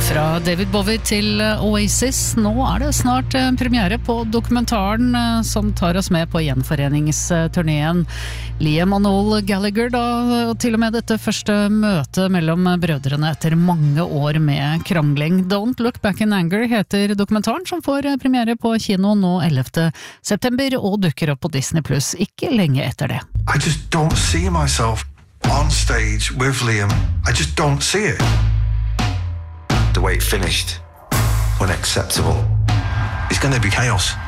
Fra David Bowie til Oasis. Nå det snart premiere på dokumentaren som tar oss med på gjenforeningsturneen. Liam og Noel Gallagher da, og til og med dette første møtet mellom brødrene etter mange år med krangling. Don't Look Back in Anger heter dokumentaren som får premiere på kino nå 11. september og dukker opp på Disney+, ikke lenge etter det. I just don't see myself on stage with Liam. I just don't see it. The way it finished, unacceptable. It's going to be chaos.